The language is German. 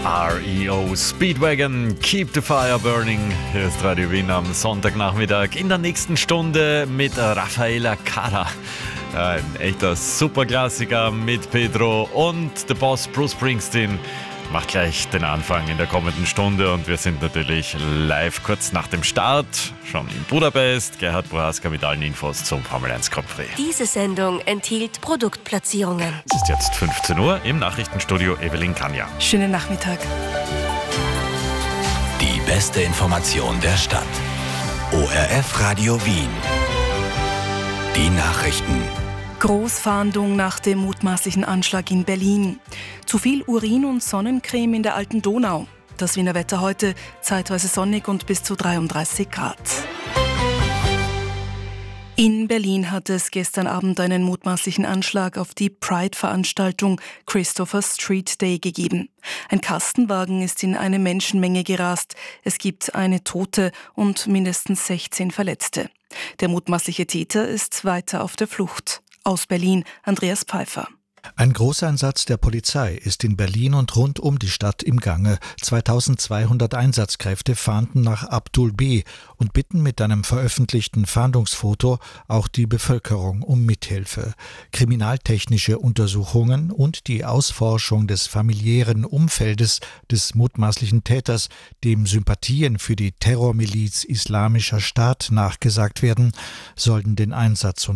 REO Speedwagon, Keep the Fire Burning. Hier ist Radio Wien am Sonntagnachmittag. In der nächsten Stunde mit Raffaella Cara. Ein echter Superklassiker mit Pedro und der Boss Bruce Springsteen. Macht gleich den Anfang in der kommenden Stunde und wir sind natürlich live kurz nach dem Start, schon in Budapest. Gerhard Prohaska mit allen Infos zum Formel 1 Grand Prix. Diese Sendung enthielt Produktplatzierungen. Es ist jetzt 15 Uhr im Nachrichtenstudio Evelyn Kanja. Schönen Nachmittag. Die beste Information der Stadt. ORF Radio Wien. Die Nachrichten. Großfahndung nach dem mutmaßlichen Anschlag in Berlin. Zu viel Urin und Sonnencreme in der Alten Donau. Das Wiener Wetter heute zeitweise sonnig und bis zu 33 Grad. In Berlin hat es gestern Abend einen mutmaßlichen Anschlag auf die Pride-Veranstaltung Christopher Street Day gegeben. Ein Kastenwagen ist in eine Menschenmenge gerast. Es gibt eine Tote und mindestens 16 Verletzte. Der mutmaßliche Täter ist weiter auf der Flucht. Aus Berlin, Andreas Pfeiffer. Ein Großeinsatz der Polizei ist in Berlin und rund um die Stadt im Gange. 2200 Einsatzkräfte fahnden nach Abdul B. und bitten mit einem veröffentlichten Fahndungsfoto auch die Bevölkerung um Mithilfe. Kriminaltechnische Untersuchungen und die Ausforschung des familiären Umfeldes des mutmaßlichen Täters, dem Sympathien für die Terrormiliz Islamischer Staat nachgesagt werden, sollten den Einsatz und